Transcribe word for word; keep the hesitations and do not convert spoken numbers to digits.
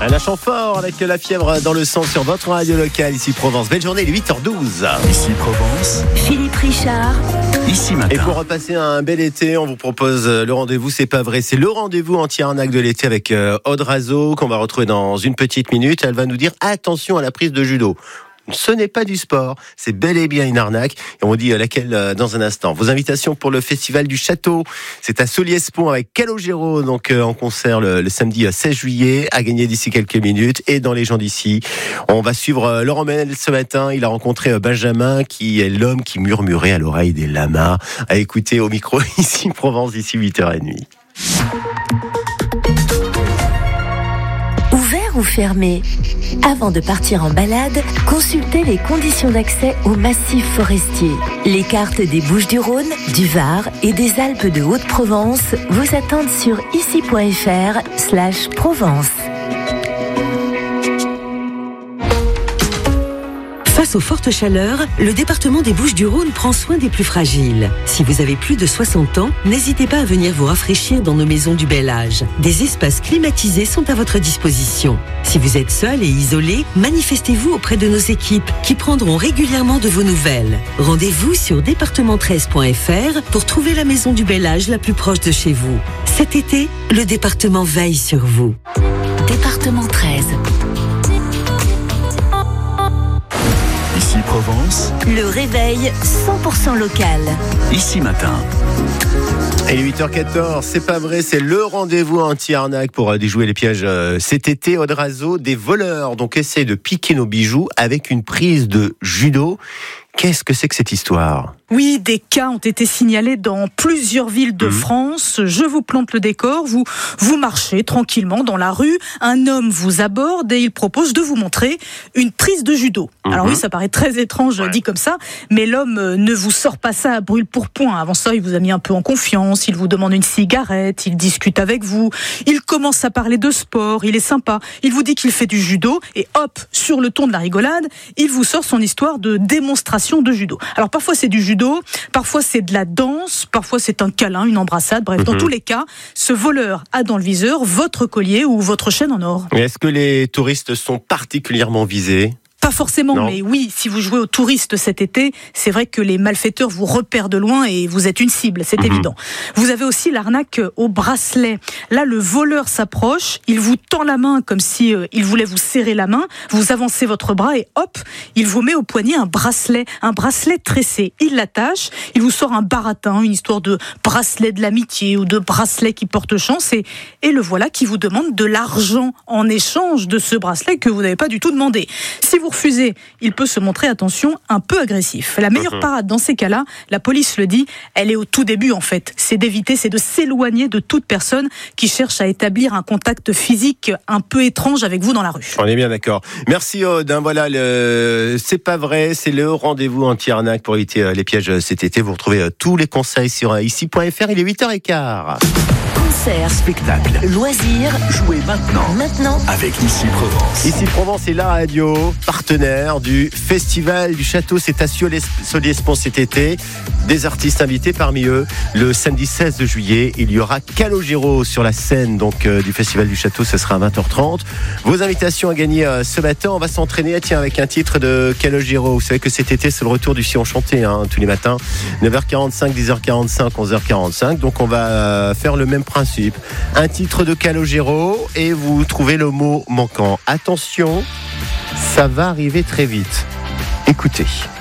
Un chant fort avec la fièvre dans le sang sur votre radio locale, ici Provence. Belle journée, il est huit heures douze. Ici Provence. Philippe Richard. Ici matin. Et pour repasser un bel été, on vous propose le rendez-vous, c'est pas vrai, c'est le rendez-vous anti-arnaque de l'été avec Aude Razo, qu'on va retrouver dans une petite minute. Elle va nous dire attention à la prise de judo. Ce n'est pas du sport, c'est bel et bien une arnaque. Et on vous dit laquelle dans un instant. Vos invitations pour le Festival du Château, c'est à Solliès-Pont avec Calogero, donc en concert le, le samedi seize juillet, à gagner d'ici quelques minutes. Et dans les gens d'ici, on va suivre Laurent Menel ce matin. Il a rencontré Benjamin, qui est l'homme qui murmurait à l'oreille des lamas. À écouter au micro, ici Provence, d'ici huit heures trente. Ouvert ou fermé ? Avant de partir en balade, consultez les conditions d'accès au massif forestier. Les cartes des Bouches-du-Rhône, du Var et des Alpes de Haute-Provence vous attendent sur ici.fr slash Provence. Face aux fortes chaleurs, le département des Bouches-du-Rhône prend soin des plus fragiles. Si vous avez plus de soixante ans, n'hésitez pas à venir vous rafraîchir dans nos maisons du bel âge. Des espaces climatisés sont à votre disposition. Si vous êtes seul et isolé, manifestez-vous auprès de nos équipes qui prendront régulièrement de vos nouvelles. Rendez-vous sur département treize point f r pour trouver la maison du bel âge la plus proche de chez vous. Cet été, le département veille sur vous. Département treize. Ici Provence. Le réveil cent pour cent local. Ici matin. Et huit heures quatorze, c'est pas vrai, c'est le rendez-vous anti-arnaque pour déjouer les pièges cet été. Aude Razo, des voleurs donc essaient de piquer nos bijoux avec une prise de judo. Qu'est-ce que c'est que cette histoire ? Oui, des cas ont été signalés dans plusieurs villes de mmh. France. Je vous plante le décor. Vous, vous marchez tranquillement dans la rue. Un homme vous aborde et il propose de vous montrer une prise de judo. Mmh. Alors oui, ça paraît très étrange ouais. dit comme ça, mais l'homme ne vous sort pas ça à brûle pour point. Avant ça, il vous a mis un peu en confiance. Il vous demande une cigarette. Il discute avec vous. Il commence à parler de sport. Il est sympa. Il vous dit qu'il fait du judo et hop, sur le ton de la rigolade, il vous sort son histoire de démonstration de judo. Alors parfois c'est du judo, parfois c'est de la danse, parfois c'est un câlin, une embrassade, bref, mmh. dans tous les cas, ce voleur a dans le viseur votre collier ou votre chaîne en or. Est-ce que les touristes sont particulièrement visés ? Pas forcément, non. Mais oui, si vous jouez aux touristes cet été, c'est vrai que les malfaiteurs vous repèrent de loin et vous êtes une cible, c'est mmh. évident. Vous avez aussi l'arnaque au bracelet. Là, le voleur s'approche, il vous tend la main comme si euh, il voulait vous serrer la main, vous avancez votre bras et hop, il vous met au poignet un bracelet, un bracelet tressé. Il l'attache, il vous sort un baratin, une histoire de bracelet de l'amitié ou de bracelet qui porte chance et, et le voilà qui vous demande de l'argent en échange de ce bracelet que vous n'avez pas du tout demandé. Si vous refusez, il peut se montrer, attention, un peu agressif. La meilleure parade dans ces cas-là, la police le dit, elle est au tout début en fait. C'est d'éviter, c'est de s'éloigner de toute personne qui cherche à établir un contact physique un peu étrange avec vous dans la rue. On est bien d'accord. Merci Aude. Hein, voilà, le... c'est pas vrai, c'est le rendez-vous anti-arnaque pour éviter les pièges cet été. Vous retrouvez tous les conseils sur ici point f r. Il est huit heures quinze. Concerts, spectacles, loisirs, jouez maintenant. Maintenant, avec Ici Provence. Ici Provence est la radio partenaire du Festival du Château. C'est à Solliès-Pont cet été. Des artistes invités, parmi eux, le samedi seize juillet, il y aura Calogero sur la scène donc euh, du Festival du Château. Ce sera à vingt heures trente. Vos invitations à gagner euh, ce matin. On va s'entraîner tiens, avec un titre de Calogero. Vous savez que cet été, c'est le retour du Sion chanté hein, tous les matins. neuf heures quarante-cinq, dix heures quarante-cinq, onze heures quarante-cinq. Donc on va euh, faire le même principe. Un titre de Calogero et vous trouvez le mot manquant. Attention, ça va arriver très vite. Écoutez.